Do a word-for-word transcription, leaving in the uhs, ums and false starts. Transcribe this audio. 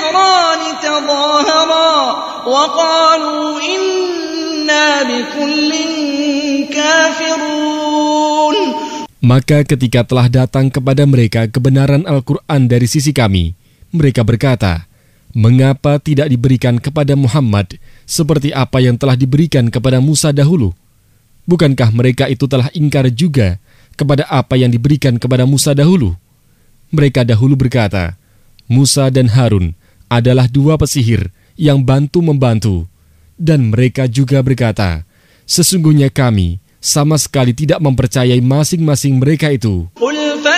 سحران تظاهرا وقالوا إنا بكل كافرون. Maka ketika telah datang kepada mereka kebenaran Al-Quran dari sisi kami, mereka berkata, mengapa tidak diberikan kepada Muhammad seperti apa yang telah diberikan kepada Musa dahulu? Bukankah mereka itu telah ingkar juga kepada apa yang diberikan kepada Musa dahulu? Mereka dahulu berkata, Musa dan Harun adalah dua pesihir yang bantu-membantu. Dan mereka juga berkata, sesungguhnya kami sama sekali tidak mempercayai masing-masing mereka itu. Qul fa